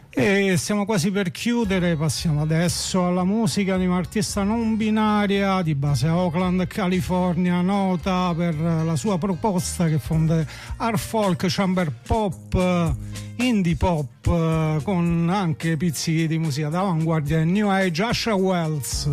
E siamo quasi per chiudere, passiamo adesso alla musica di un'artista non binaria di base a Oakland, California, nota per la sua proposta che fonde art folk, chamber pop, indie pop, con anche pizzichi di musica d'avanguardia e new age. Asha Wells.